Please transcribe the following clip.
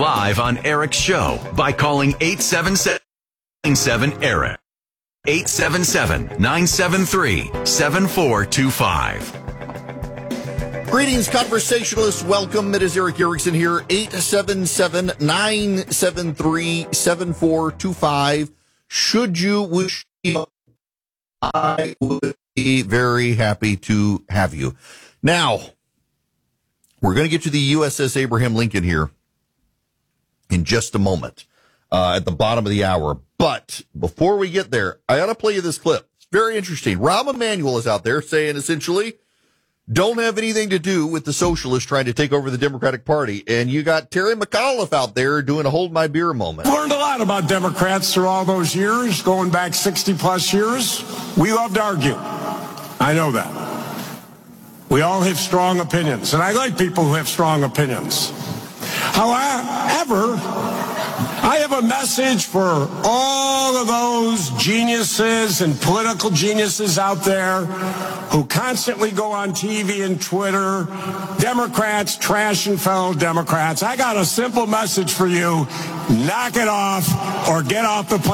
live on Eric's show by calling 877-ERIC. 877-973-7425. Greetings, conversationalists. Welcome. It is Eric Erickson here. 877-973-7425. Should you wish, I would be very happy to have you. Now, we're going to get to the USS Abraham Lincoln here in just a moment, at the bottom of the hour. But before we get there, I got to play you this clip. It's very interesting. Rahm Emanuel is out there saying essentially, don't have anything to do with the socialists trying to take over the Democratic Party. And you got Terry McAuliffe out there doing a hold my beer moment. Learned a lot about Democrats through all those years, going back 60 plus years. We love to argue. I know that. We all have strong opinions, and I like people who have strong opinions. However, I have a message for all of those geniuses and political geniuses out there who constantly go on TV and Twitter, Democrats trashing fellow Democrats. I got a simple message for you. Knock it off or get off the plane.